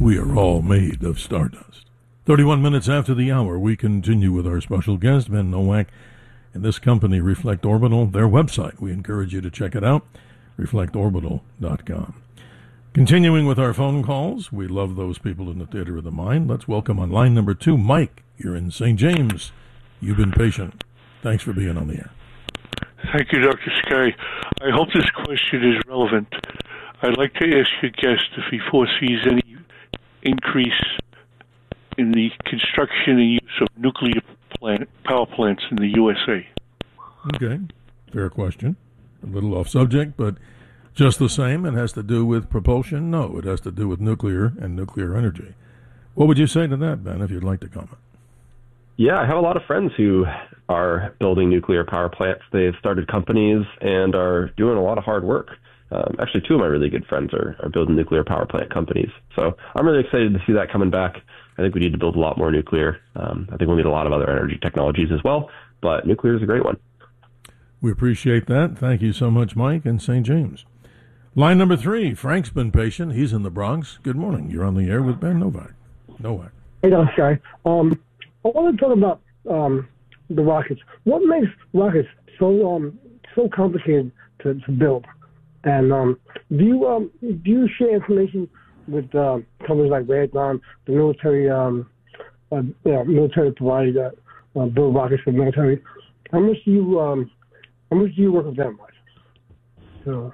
We are all made of stardust. 31 minutes after the hour, we continue with our special guest, Ben Nowak, and this company, Reflect Orbital, their website. We encourage you to check it out, reflectorbital.com. Continuing with our phone calls, we love those people in the theater of the mind. Let's welcome on line number 2, Mike. You're in St. James. You've been patient. Thanks for being on the air. Thank you, Dr. Sky. I hope this question is relevant. I'd like to ask your guest if he foresees any increase in the construction and use of nuclear power plants in the USA. Okay, fair question. A little off subject, but just the same, it has to do with propulsion? No, it has to do with nuclear and nuclear energy. What would you say to that, Ben, if you'd like to comment? Yeah, I have a lot of friends who are building nuclear power plants. They've started companies and are doing a lot of hard work. Actually, 2 of my really good friends are building nuclear power plant companies. So I'm really excited to see that coming back. I think we need to build a lot more nuclear. I think we'll need a lot of other energy technologies as well, but nuclear is a great one. We appreciate that. Thank you so much, Mike in St. James. Line number 3, Frank's been patient. He's in the Bronx. Good morning. You're on the air with Ben Nowak. Hey, Dr. Sky. I want to talk about the rockets. What makes rockets so complicated to build? And do you share information with companies like Raytheon, the military providers that build rockets for the military? How much do you work with them? So,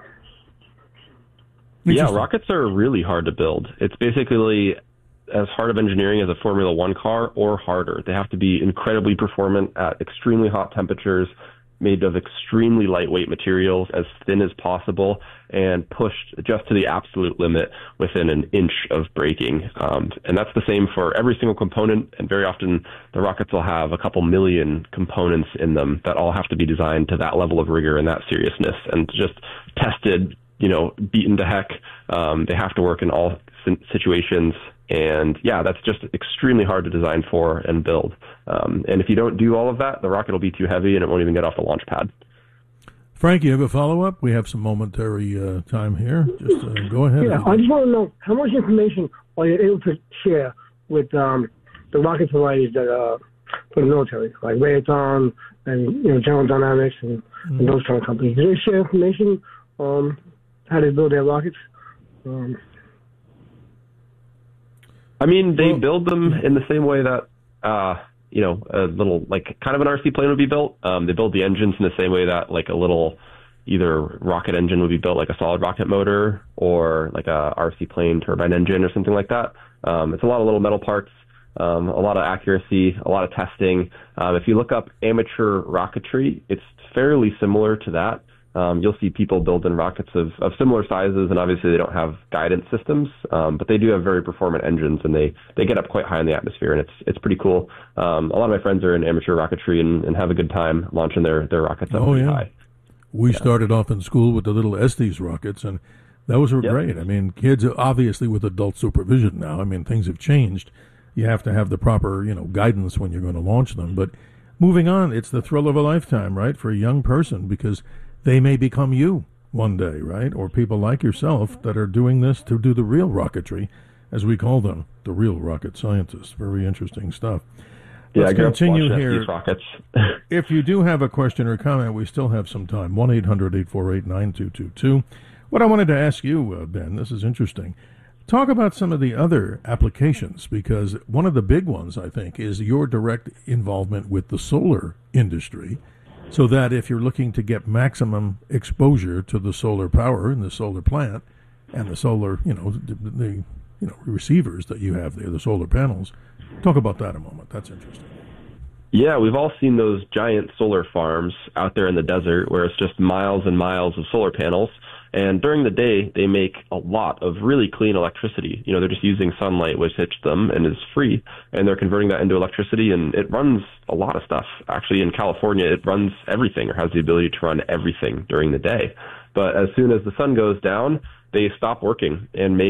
yeah, rockets are really hard to build. It's basically as hard of engineering as a Formula One car or harder. They have to be incredibly performant at extremely hot temperatures, made of extremely lightweight materials, as thin as possible, and pushed just to the absolute limit within an inch of braking. And that's the same for every single component, and very often the rockets will have a couple million components in them that all have to be designed to that level of rigor and that seriousness, and just tested, beaten to heck. They have to work in all situations. And yeah, that's just extremely hard to design for and build. And if you don't do all of that, the rocket will be too heavy and it won't even get off the launch pad. Frank, you have a follow-up? We have some momentary time here. Just go ahead. Yeah, I just want to know, how much information are you able to share with the rocket providers that for the military, like Raytheon and General Dynamics and those kind of companies? Do they share information on how they build their rockets? They build them in the same way that, a little, kind of an RC plane would be built. They build the engines in the same way that, a little either rocket engine would be built, like a solid rocket motor, or like a RC plane turbine engine or something like that. It's a lot of little metal parts, a lot of accuracy, a lot of testing. If you look up amateur rocketry, it's fairly similar to that. You'll see people building rockets of similar sizes, and obviously they don't have guidance systems, but they do have very performant engines, and they get up quite high in the atmosphere, and it's pretty cool. A lot of my friends are in amateur rocketry and have a good time launching their rockets up pretty high. We started off in school with the little Estes rockets, and those were great. Kids are obviously with adult supervision now. Things have changed. You have to have the proper, guidance when you're going to launch them. But moving on, it's the thrill of a lifetime, right, for a young person, because they may become you one day, right? Or people like yourself that are doing this to do the real rocketry, as we call them, the real rocket scientists. Very interesting stuff. Let's continue here. If you do have a question or comment, we still have some time. 1-800-848-9222. What I wanted to ask you, Ben, this is interesting. Talk about some of the other applications, because one of the big ones, I think, is your direct involvement with the solar industry, so that if you're looking to get maximum exposure to the solar power in the solar plant and the solar, the receivers that you have there, the solar panels, talk about that a moment. That's interesting. Yeah, we've all seen those giant solar farms out there in the desert where it's just miles and miles of solar panels. And during the day, they make a lot of really clean electricity. They're just using sunlight, which hits them and is free, and they're converting that into electricity, and it runs a lot of stuff. Actually, in California, it runs everything, or has the ability to run everything during the day. But as soon as the sun goes down, they stop working and make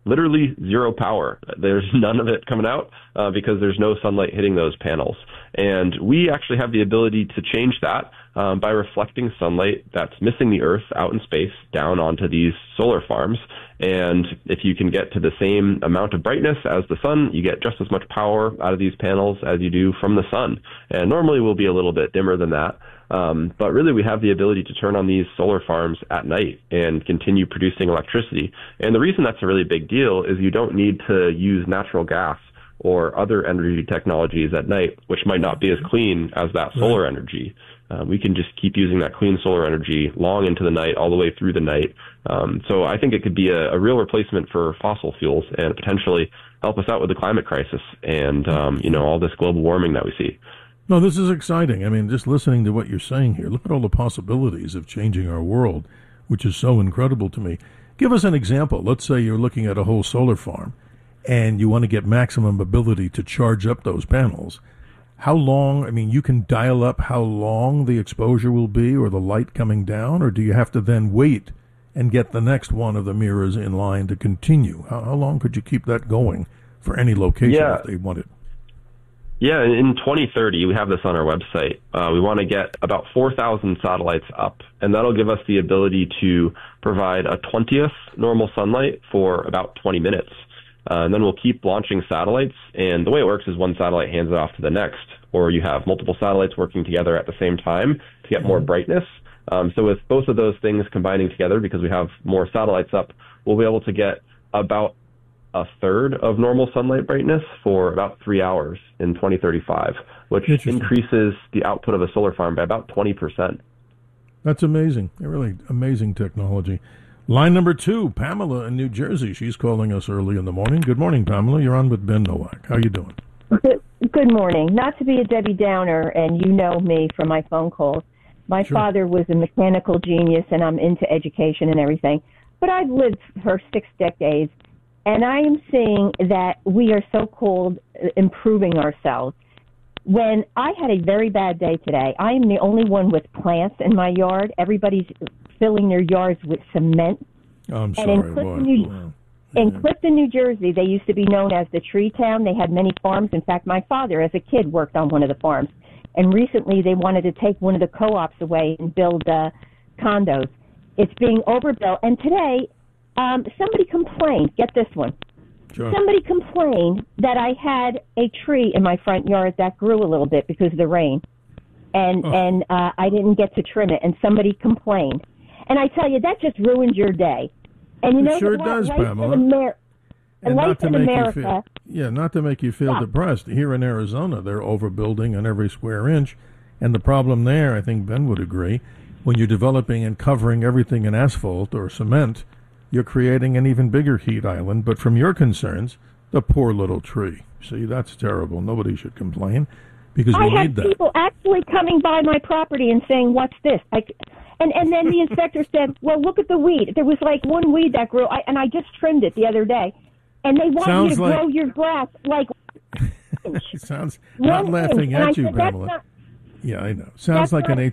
literally zero power. There's none of it coming out because there's no sunlight hitting those panels. And we actually have the ability to change that by reflecting sunlight that's missing the Earth out in space down onto these solar farms. And if you can get to the same amount of brightness as the sun, you get just as much power out of these panels as you do from the sun. And normally we'll be a little bit dimmer than that. But really, we have the ability to turn on these solar farms at night and continue producing electricity. And the reason that's a really big deal is you don't need to use natural gas or other energy technologies at night, which might not be as clean as that solar energy. We can just keep using that clean solar energy long into the night, all the way through the night. So I think it could be a real replacement for fossil fuels and potentially help us out with the climate crisis and, all this global warming that we see. No, this is exciting. I mean, just listening to what you're saying here, look at all the possibilities of changing our world, which is so incredible to me. Give us an example. Let's say you're looking at a whole solar farm and you want to get maximum ability to charge up those panels. How long, I mean, you can dial up how long the exposure will be or the light coming down, or do you have to then wait and get the next one of the mirrors in line to continue? How long could you keep that going for any location if they want it? Yeah, in 2030, we have this on our website. We want to get about 4,000 satellites up, and that'll give us the ability to provide a 20th normal sunlight for about 20 minutes. And then we'll keep launching satellites, and the way it works is one satellite hands it off to the next, or you have multiple satellites working together at the same time to get more brightness. So with both of those things combining together, because we have more satellites up, we'll be able to get about a third of normal sunlight brightness for about 3 hours in 2035, which increases the output of a solar farm by about 20%. That's amazing. A really amazing technology. Line number 2, Pamela in New Jersey. She's calling us early in the morning. Good morning, Pamela. You're on with Ben Nowak. How you doing? Good morning. Not to be a Debbie Downer, and you know me from my phone calls. My father was a mechanical genius, and I'm into education and everything. But I've lived for 6 decades, and I am seeing that we are so-called improving ourselves. When I had a very bad day today, I am the only one with plants in my yard. Everybody's filling their yards with cement. I'm sorry. In Clifton, New Jersey, they used to be known as the Tree Town. They had many farms. In fact, my father, as a kid, worked on one of the farms. And recently, they wanted to take one of the co-ops away and build condos. It's being overbuilt. And today, somebody complained. Get this one. Sure. Somebody complained that I had a tree in my front yard that grew a little bit because of the rain. And I didn't get to trim it. And somebody complained. And I tell you, that just ruins your day. And you know it sure does, Pamela. And not to make you feel depressed. Here in Arizona, they're overbuilding on every square inch. And the problem there, I think Ben would agree, when you're developing and covering everything in asphalt or cement, you're creating an even bigger heat island. But from your concerns, the poor little tree. See, that's terrible. Nobody should complain because we need that. I had people actually coming by my property and saying, "What's this?" And then the inspector said, "Well, look at the weed." There was like one weed that grew, and I just trimmed it the other day. And they want you to grow your grass like. It sounds not laughing at you, Pamela. Yeah, I know. Sounds like an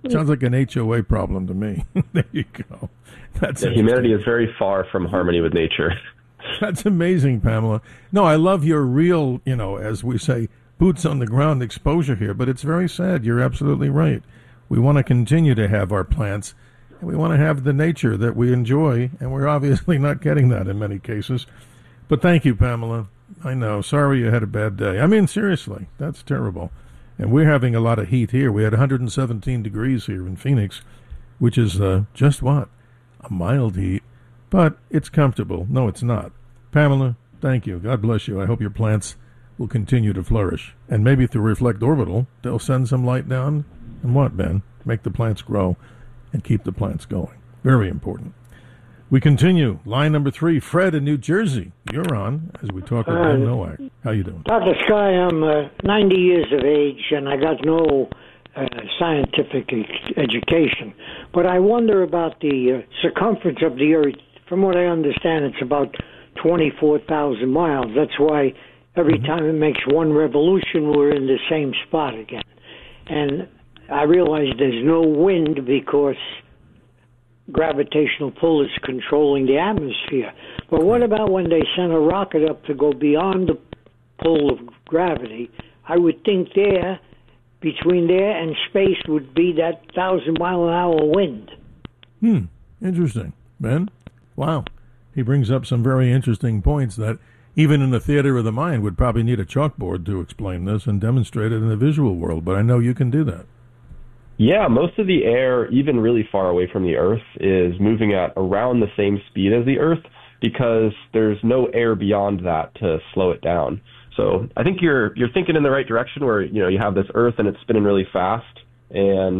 HOA problem to me. There you go. Humanity is very far from harmony with nature. That's amazing, Pamela. No, I love your real, as we say, boots on the ground exposure here. But it's very sad. You're absolutely right. We want to continue to have our plants, and we want to have the nature that we enjoy, and we're obviously not getting that in many cases. But thank you, Pamela. I know. Sorry you had a bad day. I mean, seriously, that's terrible. And we're having a lot of heat here. We had 117 degrees here in Phoenix, which is just what? A mild heat. But it's comfortable. No, it's not. Pamela, thank you. God bless you. I hope your plants will continue to flourish. And maybe through Reflect Orbital, they'll send some light down. And what, Ben? Make the plants grow and keep the plants going. Very important. We continue. Line number 3, Fred in New Jersey. You're on as we talk with Ben Nowak. How you doing? Dr. Sky, I'm 90 years of age, and I got no scientific education. But I wonder about the circumference of the Earth. From what I understand, it's about 24,000 miles. That's why every time it makes one revolution, we're in the same spot again. And I realize there's no wind because gravitational pull is controlling the atmosphere. But what about when they send a rocket up to go beyond the pull of gravity? I would think between there and space would be that 1,000-mile-an-hour wind. Interesting. Ben? Wow. He brings up some very interesting points that even in the theater of the mind would probably need a chalkboard to explain this and demonstrate it in the visual world, but I know you can do that. Yeah, most of the air, even really far away from the Earth, is moving at around the same speed as the Earth because there's no air beyond that to slow it down. So I think you're thinking in the right direction where, you have this Earth and it's spinning really fast. And,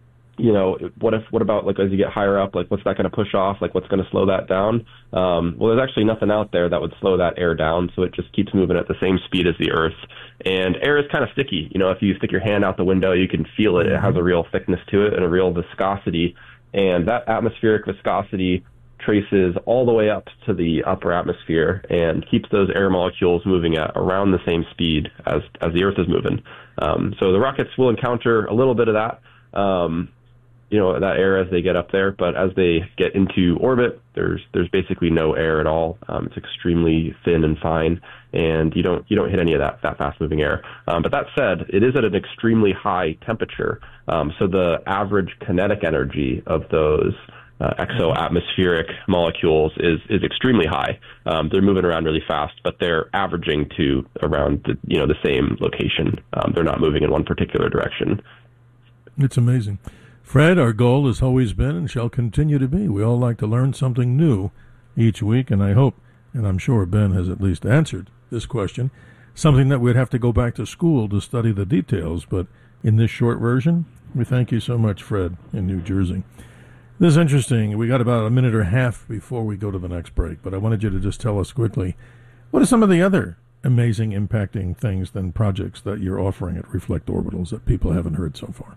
what about, like, as you get higher up, like, what's that going to push off? Like, what's going to slow that down? Well, there's actually nothing out there that would slow that air down. So it just keeps moving at the same speed as the Earth. And air is kind of sticky. If you stick your hand out the window, you can feel it. It has a real thickness to it and a real viscosity. And that atmospheric viscosity traces all the way up to the upper atmosphere and keeps those air molecules moving at around the same speed as the Earth is moving. So the rockets will encounter a little bit of that, that air as they get up there. But as they get into orbit, there's basically no air at all. It's extremely thin and fine, and you don't hit any of that fast moving air. But that said, it is at an extremely high temperature. So the average kinetic energy of those exo-atmospheric molecules is extremely high. They're moving around really fast, but they're averaging to around the same location. They're not moving in one particular direction. It's amazing. Fred, our goal has always been and shall continue to be. We all like to learn something new each week, and I hope, and I'm sure Ben has at least answered this question, something that we'd have to go back to school to study the details, but in this short version, we thank you so much, Fred, in New Jersey. This is interesting. We got about a minute or a half before we go to the next break, but I wanted you to just tell us quickly, what are some of the other amazing, impacting things than projects that you're offering at Reflect Orbitals that people haven't heard so far?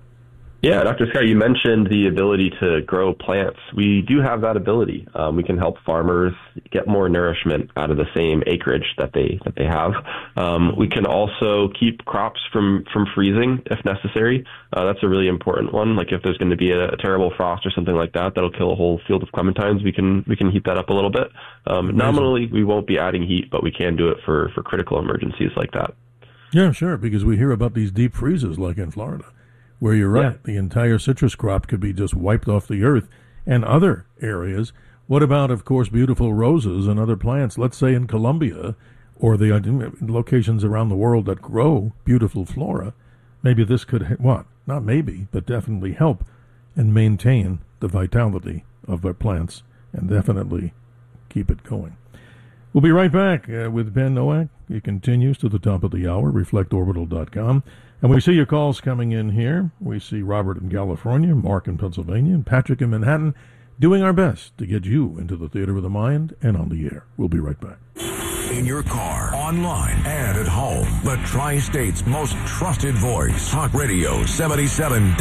Yeah, Dr. Scott, you mentioned the ability to grow plants. We do have that ability. We can help farmers get more nourishment out of the same acreage that they have. We can also keep crops from freezing if necessary. That's a really important one. Like if there's going to be a terrible frost or something like that, that'll kill a whole field of clementines. We can heat that up a little bit. Nominally, we won't be adding heat, but we can do it for critical emergencies like that. Yeah, sure, because we hear about these deep freezes like in Florida, where you're right, the entire citrus crop could be just wiped off the earth and other areas. What about, of course, beautiful roses and other plants, let's say in Colombia or the locations around the world that grow beautiful flora? Maybe this could, not maybe, but definitely help and maintain the vitality of our plants and definitely keep it going. We'll be right back with Ben Nowak. He continues to the top of the hour, reflectorbital.com. And we see your calls coming in here. We see Robert in California, Mark in Pennsylvania, and Patrick in Manhattan, doing our best to get you into the theater of the mind and on the air. We'll be right back. In your car, online, and at home, the Tri-State's most trusted voice. Talk Radio 77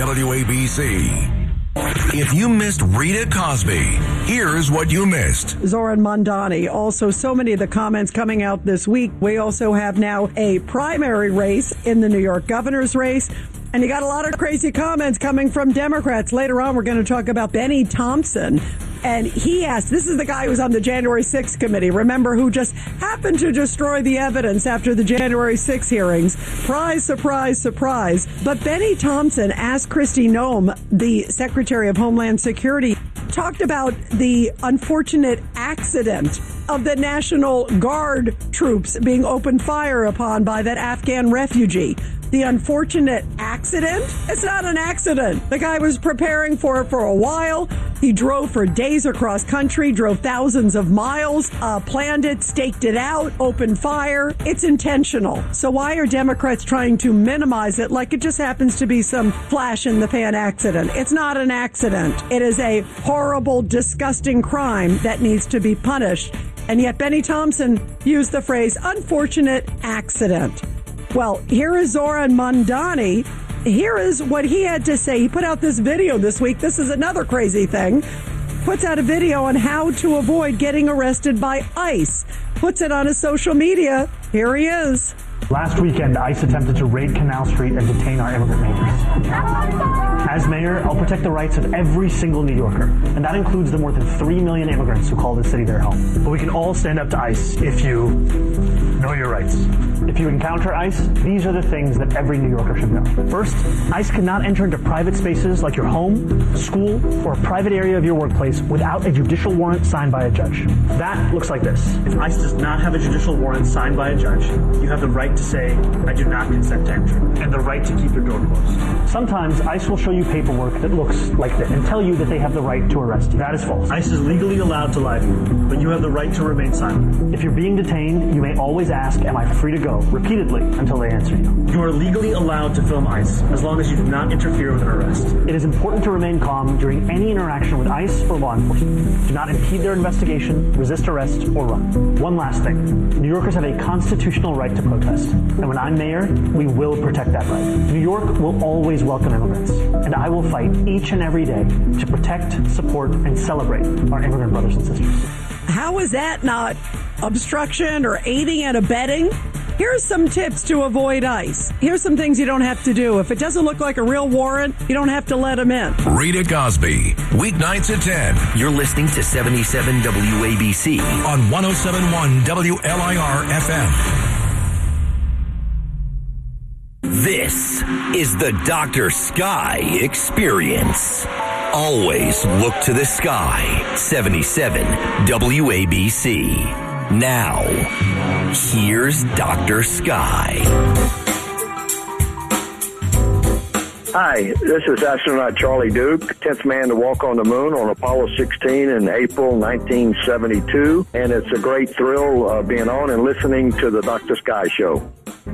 WABC. If you missed Rita Cosby, here's what you missed. Zoran Mondani. Also, so many of the comments coming out this week. We also have now a primary race in the New York governor's race. And you got a lot of crazy comments coming from Democrats. Later on, we're going to talk about Benny Thompson. And he asked, this is the guy who was on the January 6th committee, remember, who just happened to destroy the evidence after the January 6th hearings. Surprise, surprise, surprise. But Benny Thompson asked Kristi Noem, the Secretary of Homeland Security, talked about the unfortunate accident of the National Guard troops being opened fire upon by that Afghan refugee. The unfortunate accident? It's not an accident. The guy was preparing for it for a while. He drove for days across country, drove thousands of miles, planned it, staked it out, opened fire. It's intentional. So why are Democrats trying to minimize it like it just happens to be some flash in the pan accident? It's not an accident. It is a horrible, disgusting crime that needs to be punished. And yet Benny Thompson used the phrase unfortunate accident. Well, here is Zoran Mondani. Here is what he had to say. He put out this video this week. This is another crazy thing. puts out a video on how to avoid getting arrested by ICE. Puts it on his social media. Here he is. Last weekend, ICE attempted to raid Canal Street and detain our immigrant neighbors. As mayor, I'll protect the rights of every single New Yorker, and that includes the more than 3 million immigrants who call this city their home. But we can all stand up to ICE if you know your rights. If you encounter ICE, these are the things that every New Yorker should know. First, ICE cannot enter into private spaces like your home, school, or a private area of your workplace without a judicial warrant signed by a judge. That looks like this. If ICE does not have a judicial warrant signed by a judge, you have the right to say, I do not consent to entry, and the right to keep your door closed. Sometimes ICE will show you paperwork that looks like this and tell you that they have the right to arrest you. That is false. ICE is legally allowed to lie to you, but you have the right to remain silent. If you're being detained, you may always ask, am I free to go? Repeatedly until they answer you. You are legally allowed to film ICE as long as you do not interfere with an arrest. It is important to remain calm during any interaction with ICE or law enforcement. Do not impede their investigation, resist arrest, or run. One last thing. New Yorkers have a constitutional right to protest. And when I'm mayor, we will protect that right. New York will always welcome immigrants, and I will fight each and every day to protect, support, and celebrate our immigrant brothers and sisters. How is that not obstruction or aiding and abetting? Here's some tips to avoid ICE. Here's some things you don't have to do. If it doesn't look like a real warrant, you don't have to let them in. Rita Cosby, weeknights at 10. You're listening to 77 WABC on 107.1 WLIR FM. This is the Dr. Sky Experience. Always look to the sky. 77 WABC. Now, here's Dr. Sky. Hi, this is astronaut Charlie Duke, 10th man to walk on the moon on Apollo 16 in April 1972. And it's a great thrill being on and listening to the Dr. Sky Show.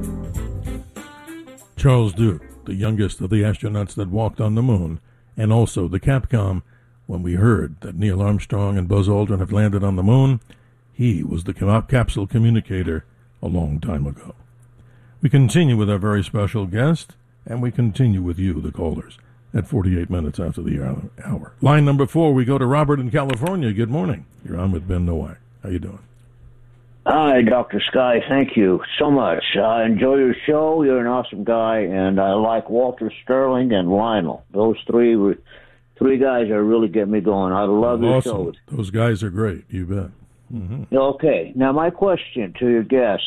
Charles Duke, the youngest of the astronauts that walked on the moon, and also the Capcom. When we heard that Neil Armstrong and Buzz Aldrin have landed on the moon, he was the capsule communicator a long time ago. We continue with our very special guest, and we continue with you, the callers, at 48 minutes after the hour. Line number 4, we go to Robert in California. Good morning. You're on with Ben Nowak. How you doing? Hi, Dr. Sky. Thank you so much. I enjoy your show. You're an awesome guy, and I like Walter Sterling and Lionel. Those three guys are really getting me going. I love your show. Those guys are great. You bet. Mm-hmm. Okay. Now, my question to your guest.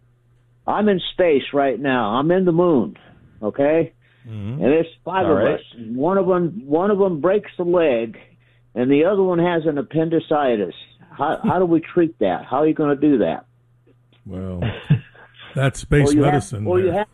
I'm in space right now. I'm in the moon, okay? Mm-hmm. And there's 5 of us. One of them breaks a leg, and the other one has an appendicitis. How do we treat that? How are you going to do that? Well, that's space medicine. Go ahead.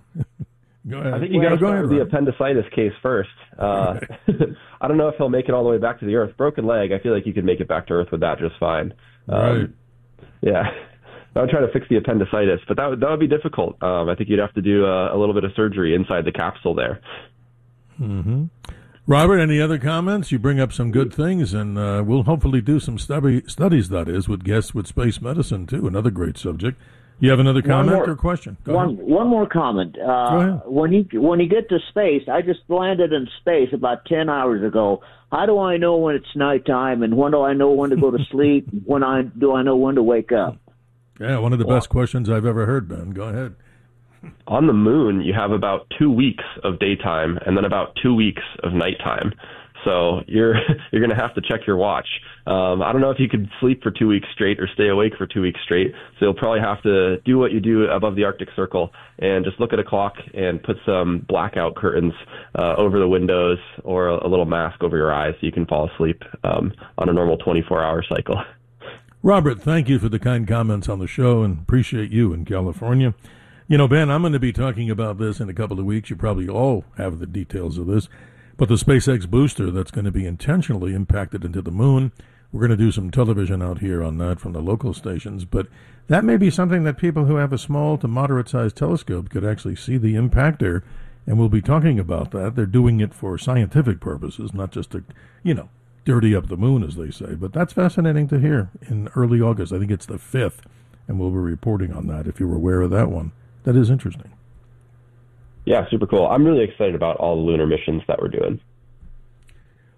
I think you got to start with the appendicitis case first. I don't know if he'll make it all the way back to the Earth. Broken leg, I feel like you could make it back to Earth with that just fine. Right. Yeah. I would try to fix the appendicitis, but that would be difficult. I think you'd have to do a little bit of surgery inside the capsule there. Mm-hmm. Robert, any other comments? You bring up some good things, and we'll hopefully do some studies, that is, with guests with space medicine, too, another great subject. You have another comment or question? One more comment. Go ahead. When you get to space, I just landed in space about 10 hours ago. How do I know when it's nighttime, and when do I know when to go to sleep? Do I know when to wake up? Yeah, one of the best questions I've ever heard, Ben. Go ahead. On the moon, you have about 2 weeks of daytime and then about 2 weeks of nighttime. So you're going to have to check your watch. I don't know if you could sleep for 2 weeks straight or stay awake for 2 weeks straight. So you'll probably have to do what you do above the Arctic Circle and just look at a clock and put some blackout curtains over the windows or a little mask over your eyes so you can fall asleep on a normal 24-hour cycle. Robert, thank you for the kind comments on the show, and appreciate you in California. You know, Ben, I'm going to be talking about this in a couple of weeks. You probably all have the details of this. But the SpaceX booster that's going to be intentionally impacted into the moon, we're going to do some television out here on that from the local stations. But that may be something that people who have a small to moderate-sized telescope could actually see the impactor, and we'll be talking about that. They're doing it for scientific purposes, not just to, dirty up the moon, as they say. But that's fascinating to hear in early August. I think it's the 5th, and we'll be reporting on that if you were aware of that one. That is interesting. Yeah, super cool. I'm really excited about all the lunar missions that we're doing.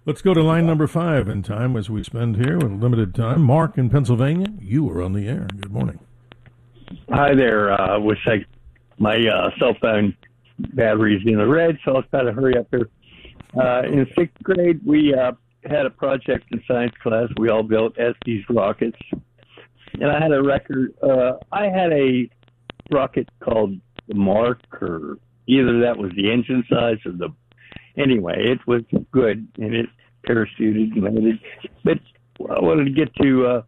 Let's go to line number 5 in time as we spend here with limited time. Mark in Pennsylvania, you are on the air. Good morning. Hi there. Wish my cell phone battery's in the red, so I'll try to hurry up here. In 6th grade, we had a project in science class. We all built Estes rockets. And I had a record. I had a rocket called the Mark, or either that was the engine size or the... Anyway, it was good, and it parachuted and landed. But I wanted to get to...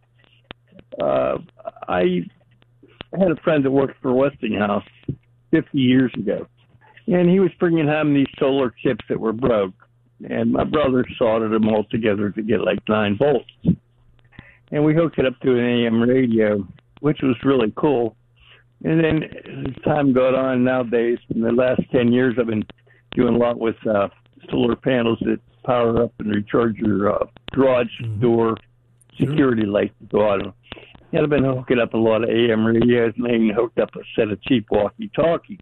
I had a friend that worked for Westinghouse 50 years ago, and he was bringing home these solar chips that were broke. And my brother soldered them all together to get like 9 volts. And we hooked it up to an AM radio, which was really cool. And then as time got on nowadays, in the last 10 years, I've been doing a lot with solar panels that power up and recharge your garage door security lights to go on. And I've been hooking up a lot of AM radios, and I even hooked up a set of cheap walkie-talkies.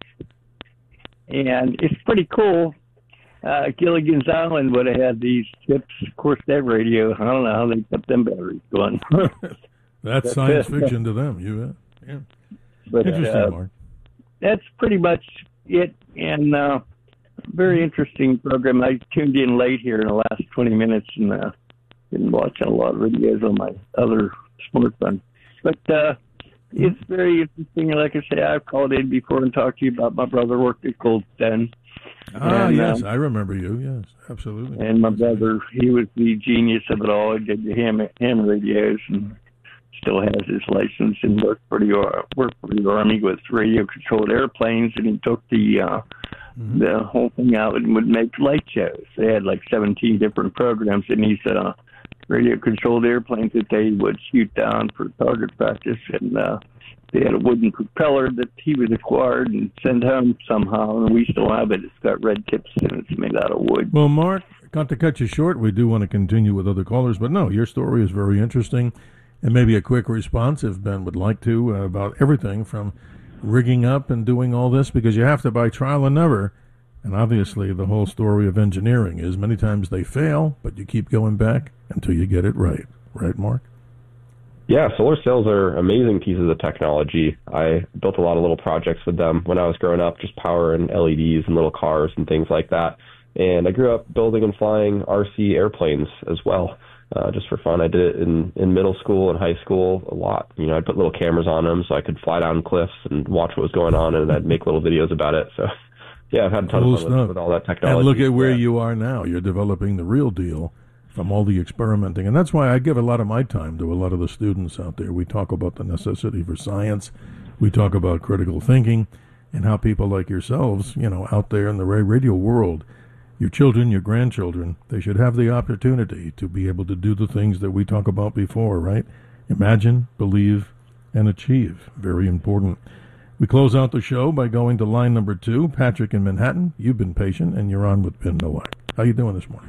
And it's pretty cool. Gilligan's Island would have had these chips. Of course, that radio, I don't know how they kept them batteries going. That's science fiction to them, you bet. Yeah. But, interesting, Mark. That's pretty much it. And very interesting program. I tuned in late here in the last 20 minutes and been watching a lot of videos on my other smartphone. But it's very interesting. Like I say, I've called in before and talked to you about my brother worked at Goldstone. Yes, I remember you. Yes, absolutely. And my brother, he was the genius of it all. He did the ham radios and still has his license and worked for the Army with radio-controlled airplanes. And he took the whole thing out and would make light shows. They had like 17 different programs in these radio-controlled airplanes that they would shoot down for target practice. And they had a wooden propeller that he would acquire and send home somehow, and we still have it. It's got red tips and it's made out of wood. Well, Mark, not to cut you short, we do want to continue with other callers, but no, your story is very interesting, and maybe a quick response, if Ben would like to, about everything from rigging up and doing all this, because you have to by trial and error, and obviously the whole story of engineering is many times they fail, but you keep going back until you get it right. Right, Mark? Yeah, solar cells are amazing pieces of technology. I built a lot of little projects with them when I was growing up, just power and LEDs and little cars and things like that. And I grew up building and flying RC airplanes as well, just for fun. I did it in middle school and high school a lot. You know, I'd put little cameras on them so I could fly down cliffs and watch what was going on, and I'd make little videos about it. So, yeah, I've had a ton of fun with all that technology. And look at where you are now. You're developing the real deal from all the experimenting. And that's why I give a lot of my time to a lot of the students out there. We talk about the necessity for science. We talk about critical thinking and how people like yourselves, you know, out there in the radio world, your children, your grandchildren, they should have the opportunity to be able to do the things that we talk about before, right? Imagine, believe, and achieve. Very important. We close out the show by going to line number 2. Patrick in Manhattan, you've been patient, and you're on with Ben Nowak. How you doing this morning?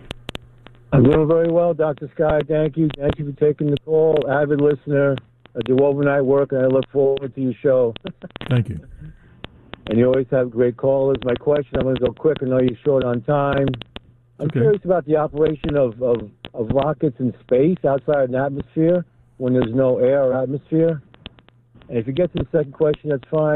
I'm doing very well, Dr. Sky. Thank you. Thank you for taking the call. Avid listener. I do overnight work, and I look forward to your show. Thank you. And you always have great callers. My question, I'm going to go quick. I know you're short on time. I'm curious about the operation of rockets in space outside an atmosphere when there's no air or atmosphere. And if you get to the second question, that's fine.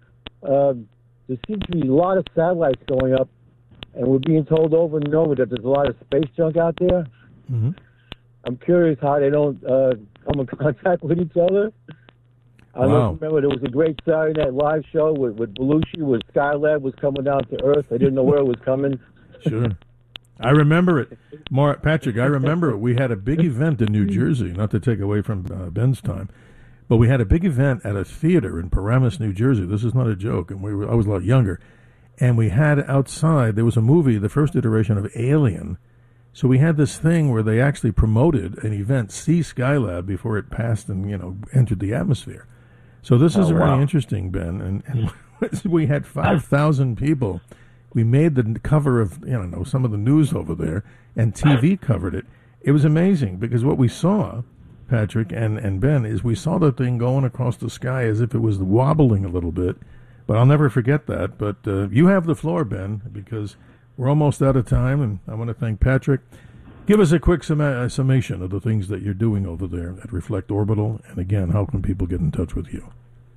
There seems to be a lot of satellites going up, and we're being told over and over that there's a lot of space junk out there. Mm-hmm. I'm curious how they don't come in contact with each other. I don't remember there was a great Saturday Night Live show with Belushi, where Skylab was coming down to Earth. I didn't know where it was coming. Sure. I remember it. Patrick, I remember it. We had a big event in New Jersey, not to take away from Ben's time, but we had a big event at a theater in Paramus, New Jersey. This is not a joke, and I was a lot younger. And we had outside, there was a movie, the first iteration of Alien. So we had this thing where they actually promoted an event, See Skylab, before it passed and, entered the atmosphere. So this is very interesting, Ben. And we had 5,000 people. We made the cover of, some of the news over there, and TV covered it. It was amazing because what we saw, Patrick and Ben, is we saw the thing going across the sky as if it was wobbling a little bit. But I'll never forget that. But you have the floor, Ben, because we're almost out of time, and I want to thank Patrick. Give us a quick summation of the things that you're doing over there at Reflect Orbital, and again, how can people get in touch with you?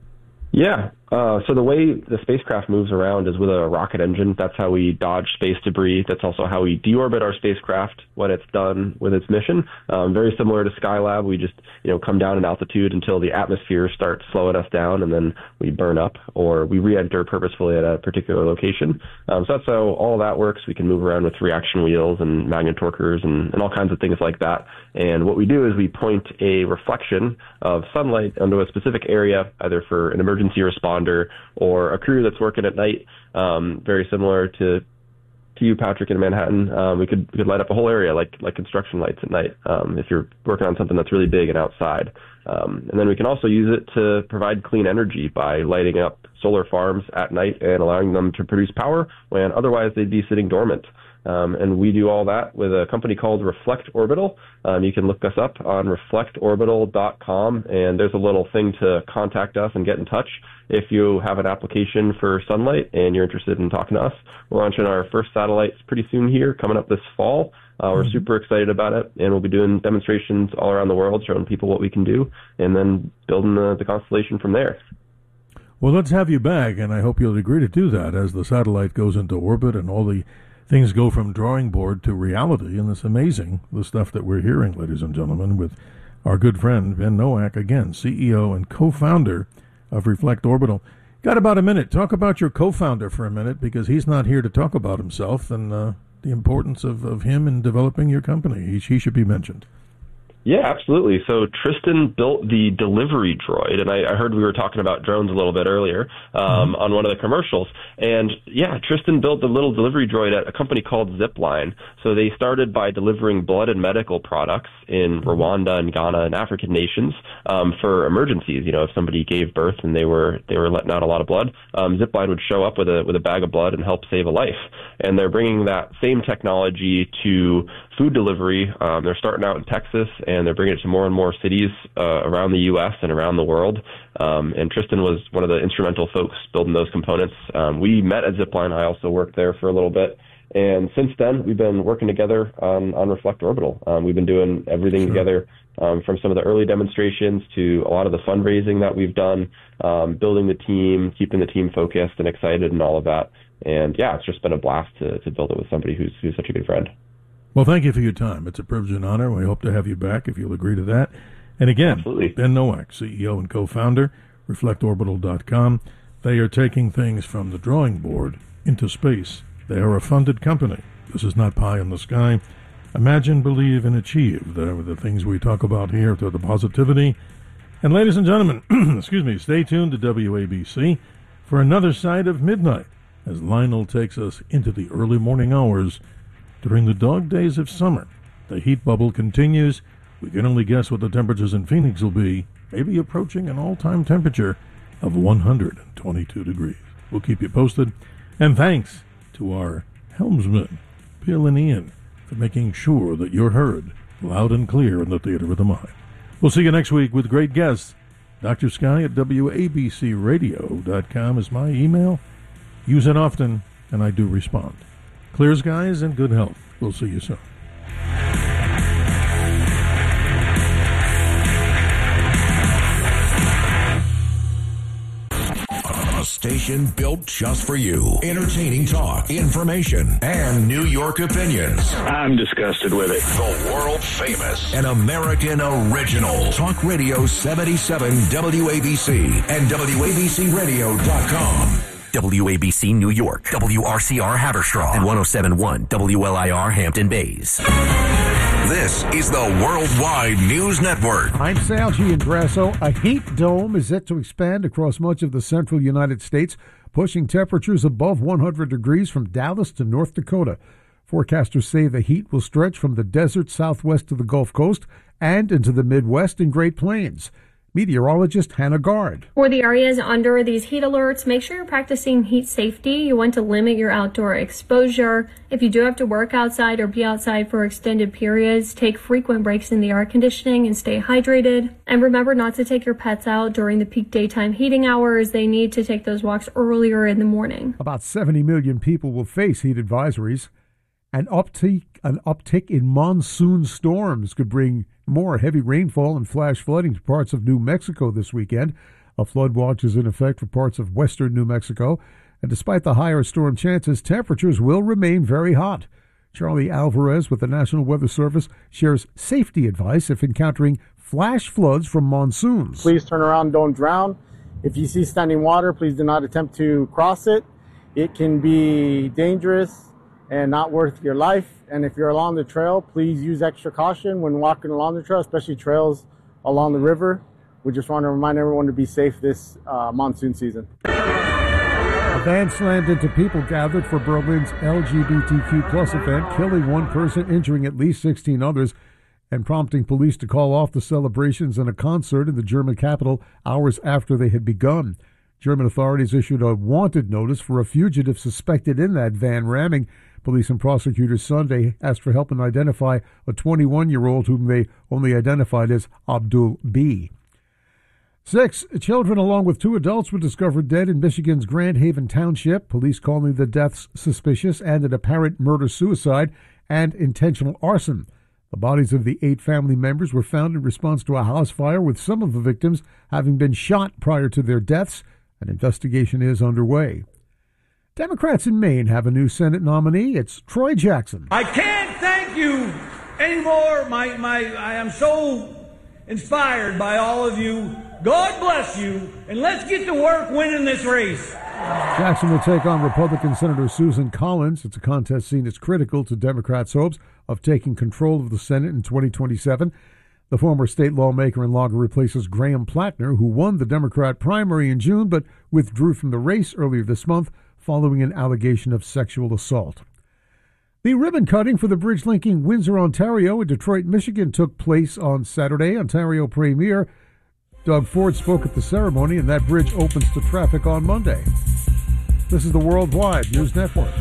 Yeah. So the way the spacecraft moves around is with a rocket engine. That's how we dodge space debris. That's also how we deorbit our spacecraft when it's done with its mission. Very similar to Skylab. We just, come down in altitude until the atmosphere starts slowing us down, and then we burn up, or we re-enter purposefully at a particular location. So that's how all that works. We can move around with reaction wheels and magnetorquers and all kinds of things like that. And what we do is we point a reflection of sunlight onto a specific area, either for an emergency responder or a crew that's working at night. Very similar to you, Patrick, in Manhattan. We could light up a whole area like construction lights at night if you're working on something that's really big and outside. And then we can also use it to provide clean energy by lighting up solar farms at night and allowing them to produce power when otherwise they'd be sitting dormant. And we do all that with a company called Reflect Orbital. You can look us up on reflectorbital.com, and there's a little thing to contact us and get in touch if you have an application for sunlight and you're interested in talking to us. We're launching our first satellites pretty soon here, coming up this fall. We're super excited about it, and we'll be doing demonstrations all around the world, showing people what we can do, and then building the constellation from there. Well, let's have you back, and I hope you'll agree to do that as the satellite goes into orbit and all the things go from drawing board to reality. And it's amazing, the stuff that we're hearing, ladies and gentlemen, with our good friend Ben Nowak, again, CEO and co-founder of Reflect Orbital. Got about a minute. Talk about your co-founder for a minute, because he's not here to talk about himself and the importance of him in developing your company. He should be mentioned. Yeah, absolutely. So Tristan built the delivery droid, and I heard we were talking about drones a little bit earlier on one of the commercials. And yeah, Tristan built the little delivery droid at a company called Zipline. So they started by delivering blood and medical products in Rwanda and Ghana and African nations for emergencies. If somebody gave birth and they were letting out a lot of blood, Zipline would show up with a bag of blood and help save a life. And they're bringing that same technology to food delivery. They're starting out in Texas, and they're bringing it to more and more cities around the U.S. and around the world. And Tristan was one of the instrumental folks building those components. We met at Zipline. I also worked there for a little bit. And since then, we've been working together on Reflect Orbital. We've been doing everything together, from some of the early demonstrations to a lot of the fundraising that we've done, building the team, keeping the team focused and excited and all of that. And yeah, it's just been a blast to build it with somebody who's such a good friend. Well, thank you for your time. It's a privilege and honor. We hope to have you back if you'll agree to that. And again, absolutely. Ben Nowak, CEO and co-founder, reflectorbital.com. They are taking things from the drawing board into space. They are a funded company. This is not pie in the sky. Imagine, believe, and achieve. The things we talk about here, to the positivity. And ladies and gentlemen, excuse me, stay tuned to WABC for another Side of Midnight as Lionel takes us into the early morning hours during the dog days of summer. The heat bubble continues. We can only guess what the temperatures in Phoenix will be, maybe approaching an all-time temperature of 122 degrees. We'll keep you posted. And thanks to our helmsman, Bill and Ian, for making sure that you're heard loud and clear in the Theater of the Mind. We'll see you next week with great guests. Dr. Sky at WABCRadio.com is my email. Use it often, and I do respond. Clear skies and good health. We'll see you soon. A station built just for you. Entertaining talk, information, and New York opinions. I'm disgusted with it. The world famous and American original. Talk Radio 77 WABC and WABCRadio.com. WABC New York, WRCR Haverstraw, and 107.1 WLIR Hampton Bays. This is the Worldwide News Network. I'm Sal Giangrasso. A heat dome is set to expand across much of the central United States, pushing temperatures above 100 degrees from Dallas to North Dakota. Forecasters say the heat will stretch from the desert southwest to the Gulf Coast and into the Midwest and Great Plains. Meteorologist Hannah Gard. For the areas under these heat alerts, make sure you're practicing heat safety. You want to limit your outdoor exposure. If you do have to work outside or be outside for extended periods, take frequent breaks in the air conditioning and stay hydrated. And remember not to take your pets out during the peak daytime heating hours. They need to take those walks earlier in the morning. About 70 million people will face heat advisories. An uptick in monsoon storms could bring more heavy rainfall and flash flooding to parts of New Mexico this weekend. A flood watch is in effect for parts of western New Mexico. And despite the higher storm chances, temperatures will remain very hot. Charlie Alvarez with the National Weather Service shares safety advice if encountering flash floods from monsoons. Please turn around, don't drown. If you see standing water, please do not attempt to cross it. It can be dangerous and not worth your life. And if you're along the trail, please use extra caution when walking along the trail, especially trails along the river. We just want to remind everyone to be safe this monsoon season. A van slammed into people gathered for Berlin's LGBTQ plus event, killing one person, injuring at least 16 others, and prompting police to call off the celebrations and a concert in the German capital hours after they had begun. German authorities issued a wanted notice for a fugitive suspected in that van ramming. Police and prosecutors Sunday asked for help and identify a 21-year-old whom they only identified as Abdul B. 6 children along with 2 adults were discovered dead in Michigan's Grand Haven Township. Police calling the deaths suspicious and an apparent murder-suicide and intentional arson. The bodies of the 8 family members were found in response to a house fire, with some of the victims having been shot prior to their deaths. An investigation is underway. Democrats in Maine have a new Senate nominee. It's Troy Jackson. I can't thank you anymore. I am so inspired by all of you. God bless you, and let's get to work winning this race. Jackson will take on Republican Senator Susan Collins. It's a contest seen as critical to Democrats' hopes of taking control of the Senate in 2027. The former state lawmaker and logger replaces Graham Plattner, who won the Democrat primary in June but withdrew from the race earlier this month following an allegation of sexual assault. The ribbon cutting for the bridge linking Windsor, Ontario, and Detroit, Michigan took place on Saturday. Ontario Premier Doug Ford spoke at the ceremony, and that bridge opens to traffic on Monday. This is the Worldwide News Network.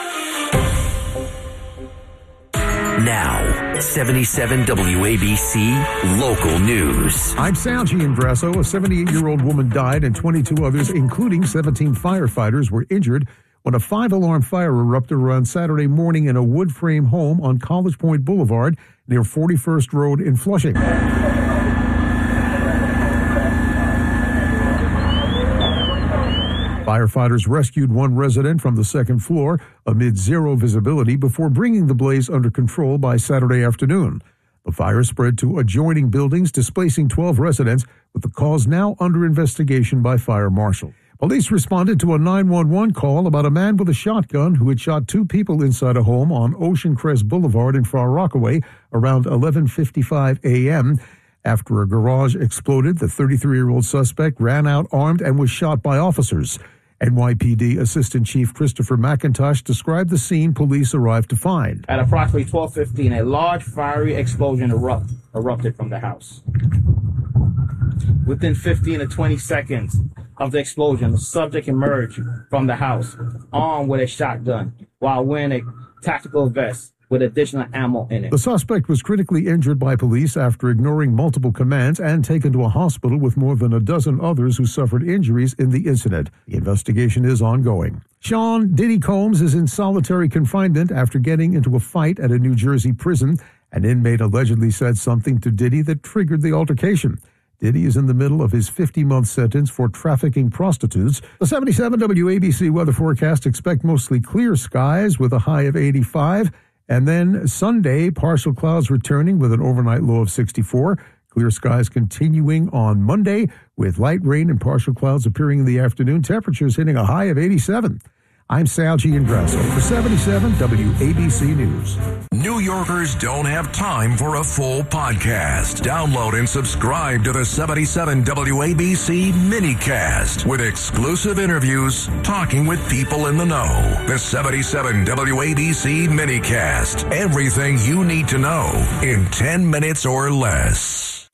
Now, 77 WABC Local News. I'm Sal Giangrasso. A 78-year-old woman died and 22 others, including 17 firefighters, were injured when a 5-alarm fire erupted around Saturday morning in a wood frame home on College Point Boulevard near 41st Road in Flushing. Firefighters rescued one resident from the second floor amid zero visibility before bringing the blaze under control by Saturday afternoon. The fire spread to adjoining buildings, displacing 12 residents, with the cause now under investigation by fire marshal. Police responded to a 911 call about a man with a shotgun who had shot 2 people inside a home on Ocean Crest Boulevard in Far Rockaway around 11:55 a.m. After a garage exploded, the 33-year-old suspect ran out armed and was shot by officers. NYPD Assistant Chief Christopher McIntosh described the scene police arrived to find. At approximately 12:15, a large fiery explosion erupted from the house. Within 15 to 20 seconds of the explosion, the subject emerged from the house armed with a shotgun while wearing a tactical vest with additional ammo in it. The suspect was critically injured by police after ignoring multiple commands and taken to a hospital with more than a dozen others who suffered injuries in the incident. The investigation is ongoing. Sean Diddy Combs is in solitary confinement after getting into a fight at a New Jersey prison. An inmate allegedly said something to Diddy that triggered the altercation. Diddy is in the middle of his 50-month sentence for trafficking prostitutes. The 77 WABC weather forecast: expect mostly clear skies with a high of 85. And then Sunday, partial clouds returning with an overnight low of 64. Clear skies continuing on Monday with light rain and partial clouds appearing in the afternoon. Temperatures hitting a high of 87. I'm Sal Giangrasso for 77 WABC News. New Yorkers don't have time for a full podcast. Download and subscribe to the 77 WABC minicast with exclusive interviews, talking with people in the know. The 77 WABC minicast. Everything you need to know in 10 minutes or less.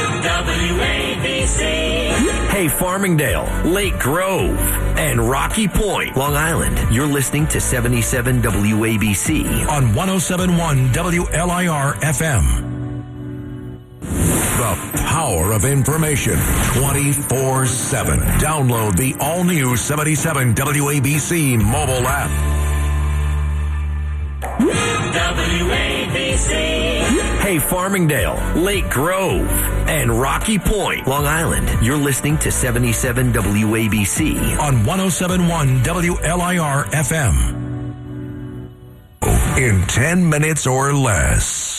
WABC. Hey, Farmingdale, Lake Grove, and Rocky Point, Long Island. You're listening to 77 WABC on 107.1 WLIR FM. The power of information 24/7. Download the all-new 77 WABC mobile app. WABC. Hey, Farmingdale, Lake Grove, and Rocky Point, Long Island. You're listening to 77 WABC on 107.1 WLIR FM. In 10 minutes or less.